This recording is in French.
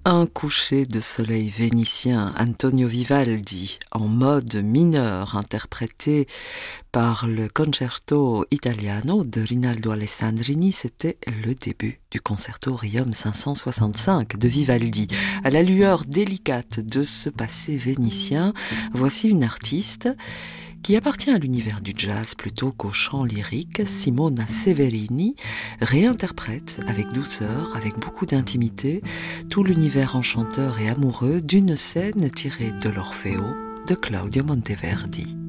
Un coucher de soleil vénitien, Antonio Vivaldi, en mode mineur, interprété par le Concerto Italiano de Rinaldo Alessandrini. C'était le début du Concerto Requiem 565 de Vivaldi. À la lueur délicate de ce passé vénitien, voici une artiste qui appartient à l'univers du jazz plutôt qu'au chant lyrique. Simona Severini réinterprète avec douceur, avec beaucoup d'intimité, tout l'univers enchanteur et amoureux d'une scène tirée de l'Orfeo de Claudio Monteverdi.